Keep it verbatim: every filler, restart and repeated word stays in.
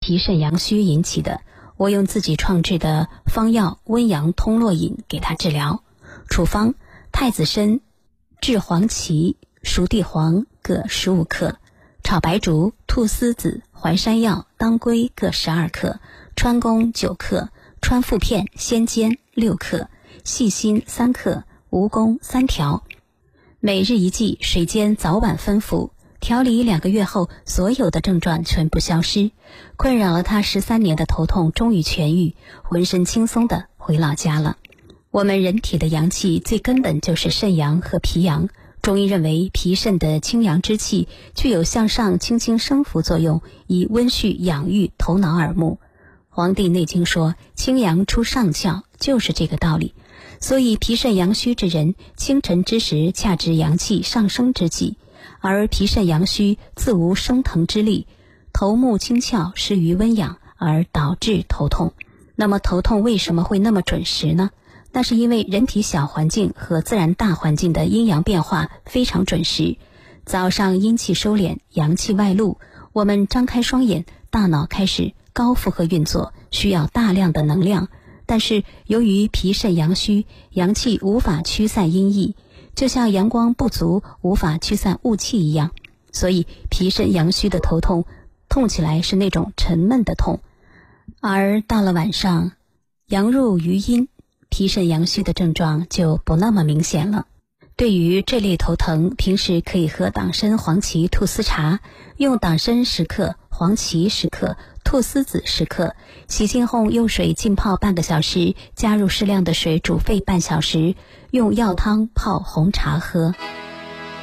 脾肾阳虚引起的，我用自己创制的方药温阳通络饮给他治疗。处方：太子参、炙黄芪、熟地黄各十五克，炒白术、菟丝子、淮山药、当归各十二克，川芎九克，川附片、鲜煎六克，细辛三克，蜈蚣三条。每日一剂，水煎早晚分服。调理两个月后，所有的症状全部消失，困扰了他十三年的头痛终于痊愈，浑身轻松地回老家了。我们人体的阳气最根本就是肾阳和脾阳，中医认为脾肾的清阳之气具有向上轻轻升浮作用，以温煦养育头脑耳目。黄帝内经说清阳出上窍，就是这个道理。所以脾肾阳虚之人，清晨之时恰值阳气上升之际，而脾肾阳虚自无升腾之力，头目清窍，失于温养，而导致头痛。那么头痛为什么会那么准时呢？那是因为人体小环境和自然大环境的阴阳变化非常准时。早上阴气收敛，阳气外露，我们张开双眼，大脑开始高负荷运作，需要大量的能量。但是由于脾肾阳虚，阳气无法驱散阴翳，就像阳光不足无法驱散雾气一样，所以脾肾阳虚的头痛，痛起来是那种沉闷的痛。而到了晚上，阳入于阴，脾肾阳虚的症状就不那么明显了。对于这类头疼，平时可以喝党参黄芪菟丝茶，用党参十克，黄芪十克，菟丝子十克，洗净后用水浸泡半个小时，加入适量的水煮沸半小时，用药汤泡红茶喝。